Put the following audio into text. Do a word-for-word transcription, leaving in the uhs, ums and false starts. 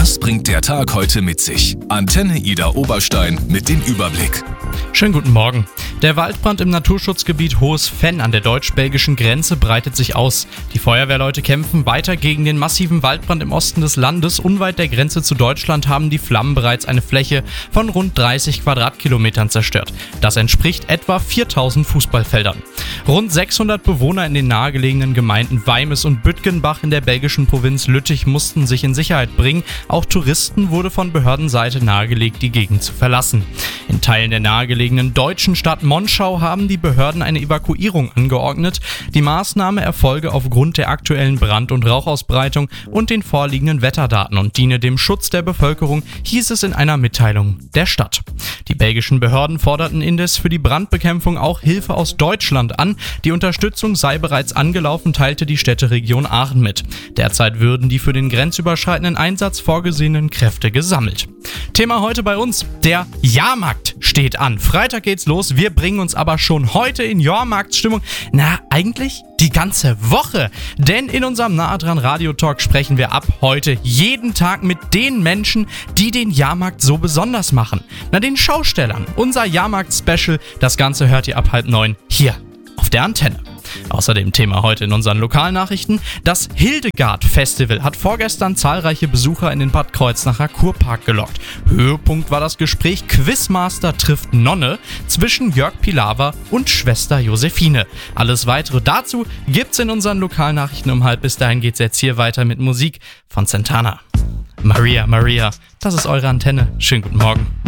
Was bringt der Tag heute mit sich? Antenne Ida Oberstein mit dem Überblick. Schönen guten Morgen. Der Waldbrand im Naturschutzgebiet Hohes Venn an der deutsch-belgischen Grenze breitet sich aus. Die Feuerwehrleute kämpfen weiter gegen den massiven Waldbrand im Osten des Landes. Unweit der Grenze zu Deutschland haben die Flammen bereits eine Fläche von rund dreißig Quadratkilometern zerstört. Das entspricht etwa viertausend Fußballfeldern. Rund sechshundert Bewohner in den nahegelegenen Gemeinden Weimes und Bütgenbach in der belgischen Provinz Lüttich mussten sich in Sicherheit bringen. Auch Touristen wurde von Behördenseite nahegelegt, die Gegend zu verlassen. In Teilen der nahegelegenen deutschen Stadt Monschau haben die Behörden eine Evakuierung angeordnet. Die Maßnahme erfolge aufgrund der aktuellen Brand- und Rauchausbreitung und den vorliegenden Wetterdaten und diene dem Schutz der Bevölkerung, hieß es in einer Mitteilung der Stadt. Die belgischen Behörden forderten indes für die Brandbekämpfung auch Hilfe aus Deutschland an. Die Unterstützung sei bereits angelaufen, teilte die Städteregion Aachen mit. Derzeit würden die für den grenzüberschreitenden Einsatz vorgesehenen Kräfte gesammelt. Thema heute bei uns: der Jahrmarkt steht an. Freitag geht's los, wir bringen uns aber schon heute in Jahrmarktsstimmung. Na, eigentlich die ganze Woche. Denn in unserem Nah dran Radio-Talk sprechen wir ab heute jeden Tag mit den Menschen, die den Jahrmarkt so besonders machen. Na, den Schaustellern. Unser Jahrmarkt-Special, das Ganze hört ihr ab halb neun hier auf der Antenne. Außerdem Thema heute in unseren Lokalnachrichten: das Hildegard-Festival hat vorgestern zahlreiche Besucher in den Bad Kreuznacher Kurpark gelockt. Höhepunkt war das Gespräch Quizmaster trifft Nonne zwischen Jörg Pilawa und Schwester Josephine. Alles weitere dazu gibt's in unseren Lokalnachrichten um halb. Bis dahin geht's jetzt hier weiter mit Musik von Santana. Maria, Maria, das ist eure Antenne. Schönen guten Morgen.